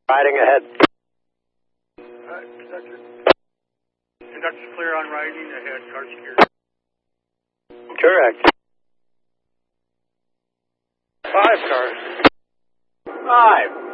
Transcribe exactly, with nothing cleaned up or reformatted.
Riding ahead. Uh, conductor. Conductor's clear on riding ahead. Car secure. Correct. Five cars. Five.